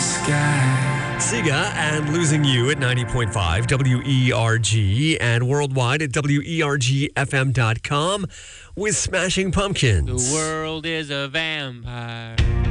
Siga and Losing You at 90.5 WERG and worldwide at WERGFM.com with Smashing Pumpkins. The world is a vampire.